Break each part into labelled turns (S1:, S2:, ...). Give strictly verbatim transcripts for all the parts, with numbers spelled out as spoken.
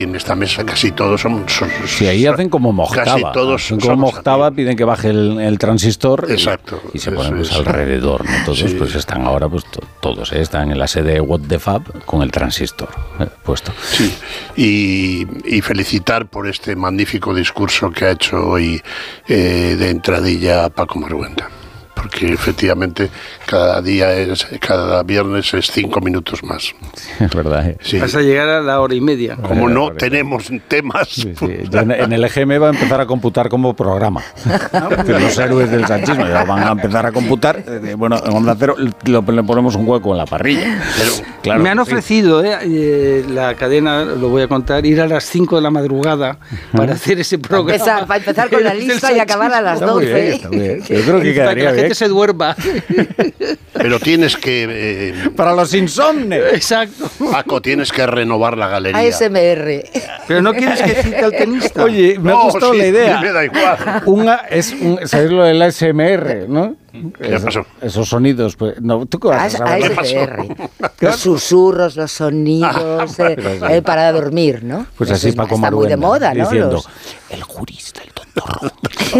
S1: En esta mesa casi todos son... son
S2: sí, ahí hacen como Mojtaba.
S1: Casi todos
S2: hacen como Mojtaba, piden que baje el, el transistor.
S1: Exacto.
S2: Y, y se ponen pues, alrededor, ¿no? Todos sí. Pues están ahora, pues to, todos ¿eh? Están en la sede de What the Fab con el transistor ¿eh? puesto.
S1: Sí, y, y felicitar por este magnífico discurso que ha hecho hoy eh, de entradilla Paco Marhuenda. Porque efectivamente cada día es, cada viernes es cinco minutos más.
S2: Es verdad. ¿eh?
S3: Sí. Vas a llegar a la hora y media.
S1: Como no tenemos temas. Sí,
S2: sí. En, en el E G M va a empezar a computar como programa. Los héroes del sanchismo ya van a empezar a computar. Eh, bueno, en Onda Cero lo, le ponemos un hueco en la parrilla. Pero,
S3: claro, me han ofrecido, eh, eh, la cadena, lo voy a contar, ir a las cinco de la madrugada para hacer ese programa.
S4: Empezar, para empezar con la lista y acabar a las
S2: está
S4: doce.
S2: Muy bien, está muy bien. Yo creo que quedaría bien.
S3: Que se duerma.
S1: Pero tienes que... Eh,
S2: para los insomnes.
S3: Exacto.
S1: Paco, tienes que renovar la galería.
S4: A S M R.
S3: Pero no quieres que cite al tenista.
S2: Oye, me
S1: no,
S2: ha gustado
S1: sí,
S2: la idea.
S1: Me da igual.
S2: Una, es un, ¿sabes lo del A S M R, no?
S1: ¿Qué
S2: es,
S1: pasó?
S2: Esos sonidos, pues, no, ¿tú qué vas a saber?
S4: A S M R. Los susurros, los sonidos, ah, eh, eh, para dormir, ¿no?
S2: Pues así
S4: es,
S2: Paco
S4: está muy de moda, ¿no?
S2: Diciendo,
S4: los...
S2: el jurista, el doctor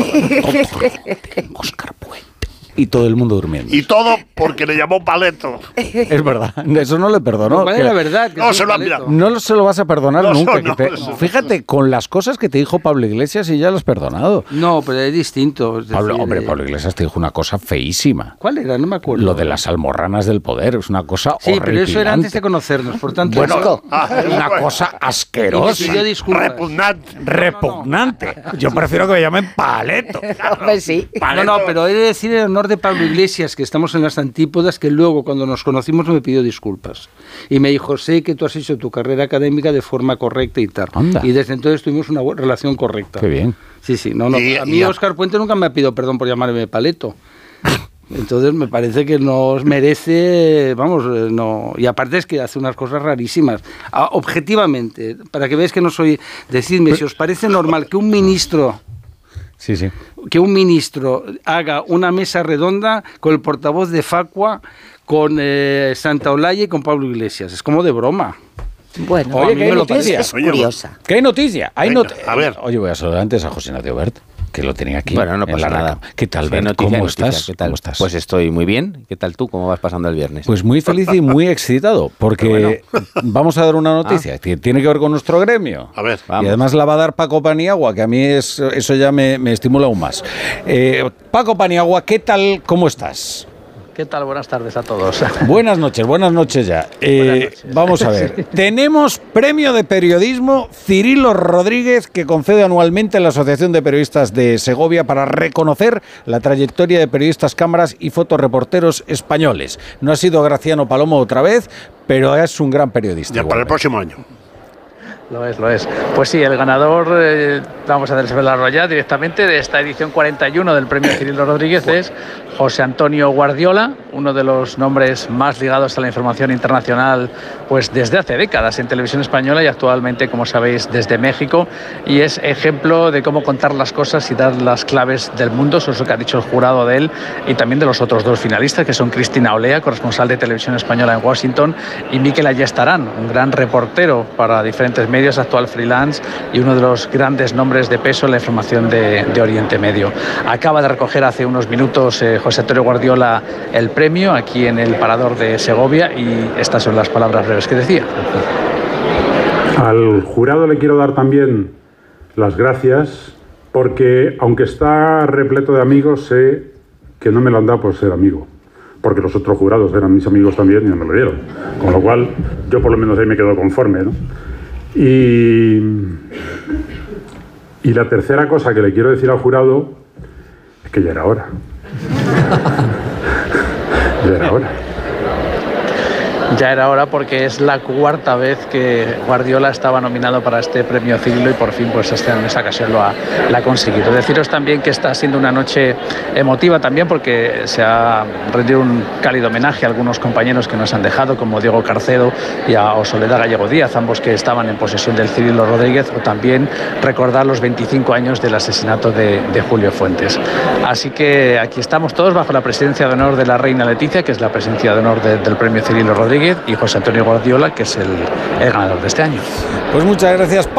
S2: Óscar Puente. Y todo el mundo durmiendo.
S1: Y todo porque le llamó paleto.
S2: Es verdad, eso no le perdonó.
S3: ¿Cuál es la verdad?
S1: No se lo, mira.
S2: no se lo vas a perdonar
S1: no,
S2: nunca.
S1: No,
S2: que te,
S1: no,
S2: fíjate, no. Con las cosas que te dijo Pablo Iglesias y ya lo has perdonado.
S3: No, pero es distinto. Es
S2: Pablo,
S3: decir,
S2: hombre,
S3: eh...
S2: Pablo Iglesias te dijo una cosa feísima.
S3: ¿Cuál era? No me acuerdo.
S2: Lo de las almorranas del poder, es una cosa
S3: sí,
S2: horripilante.
S3: Pero eso era antes de conocernos, por tanto...
S2: Bueno,
S3: eso...
S2: ah, una cosa asquerosa.
S1: Repugnante.
S2: Repugnante. No, no, no. Yo prefiero que me llamen paleto.
S4: Hombre, sí.
S3: Paleto. No, no, pero he de decir en honor de Pablo Iglesias que estamos en las antípodas, que luego cuando nos conocimos me pidió disculpas y me dijo, sé que tú has hecho tu carrera académica de forma correcta y tal.
S2: Anda.
S3: Y desde entonces tuvimos una relación correcta.
S2: Qué bien.
S3: Sí, sí, no, no.
S1: Y,
S3: a mí Óscar Puente nunca me ha pedido perdón por llamarme paleto. Entonces me parece que nos merece, vamos, no, y aparte es que hace unas cosas rarísimas. Ah, objetivamente, para que veáis que no soy, decidme, si os parece normal que un ministro...
S2: Sí, sí.
S3: Que un ministro haga una mesa redonda con el portavoz de Facua, con eh, Santaolalla y con Pablo Iglesias. Es como de broma.
S4: Bueno,
S2: oye, ¿qué noticia?
S4: Es curiosa.
S2: ¿Qué hay noticia? Hay
S1: Venga,
S2: not
S1: a ver.
S2: Oye, voy a saludar antes a José Ignacio Bert, que lo tenía aquí.
S5: Bueno, no
S2: en
S5: pasa
S2: la
S5: nada.
S2: ¿Qué tal, Bert?
S5: Noticia,
S2: ¿Cómo,
S5: noticia,
S2: estás?
S5: ¿Qué tal?
S2: ¿Cómo estás?
S5: Pues estoy muy bien. ¿Qué tal tú? ¿Cómo vas pasando el viernes?
S2: Pues muy feliz y muy excitado, porque bueno. Vamos a dar una noticia. Ah. Tiene que ver con nuestro gremio.
S1: A ver,
S2: vamos. Y además la va a dar Paco Paniagua, que a mí es, eso ya me, me estimula aún más. Eh, Paco Paniagua, ¿qué tal? ¿Cómo estás?
S6: ¿Qué tal? Buenas tardes a todos.
S2: Buenas noches, buenas noches ya. Eh, buenas noches. Vamos a ver. Tenemos premio de periodismo Cirilo Rodríguez que concede anualmente la Asociación de Periodistas de Segovia para reconocer la trayectoria de periodistas, cámaras y fotoreporteros españoles. No ha sido Graciano Palomo otra vez, pero es un gran periodista.
S1: Ya igualmente. Para el próximo año.
S6: Lo es, lo es. Pues sí, el ganador, eh, vamos a desvelarlo ya directamente, de esta edición cuarenta y uno del premio Cirilo Rodríguez es José Antonio Guardiola, uno de los nombres más ligados a la información internacional pues desde hace décadas en televisión española y actualmente, como sabéis, desde México, y es ejemplo de cómo contar las cosas y dar las claves del mundo. Eso es lo que ha dicho el jurado de él y también de los otros dos finalistas, que son Cristina Olea, corresponsal de televisión española en Washington, y Mikel Ayestarán, un gran reportero para diferentes medios, actual freelance y uno de los grandes nombres de peso en la información de, de Oriente Medio. Acaba de recoger hace unos minutos eh, José Antonio Guardiola el premio aquí en el Parador de Segovia y estas son las palabras breves que decía.
S7: Al jurado le quiero dar también las gracias porque, aunque está repleto de amigos, sé que no me lo han dado por ser amigo, porque los otros jurados eran mis amigos también y no me lo dieron, con lo cual yo por lo menos ahí me quedo conforme, ¿no? Y, y la tercera cosa que le quiero decir al jurado es que ya era hora. Ya era hora.
S6: Ya era hora porque es la cuarta vez que Guardiola estaba nominado para este premio Cirilo y por fin pues este, en esta ocasión lo ha, lo ha conseguido. Deciros también que está siendo una noche emotiva también porque se ha rendido un cálido homenaje a algunos compañeros que nos han dejado, como Diego Carcedo y a Soledad Gallego Díaz, ambos que estaban en posesión del Cirilo Rodríguez, o también recordar los veinticinco años del asesinato de, de Julio Fuentes. Así que aquí estamos todos bajo la presidencia de honor de la reina Leticia, que es la presidencia de honor de, del premio Cirilo Rodríguez, y José Antonio Guardiola, que es el, el ganador de este año.
S2: Pues muchas gracias.